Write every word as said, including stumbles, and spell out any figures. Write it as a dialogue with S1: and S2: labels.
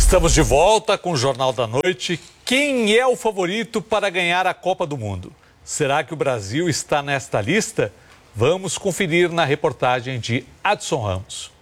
S1: Estamos de volta com o Jornal da Noite. Quem é o favorito para ganhar a Copa do Mundo? Será que o Brasil está nesta lista? Vamos conferir na reportagem de Adson Ramos.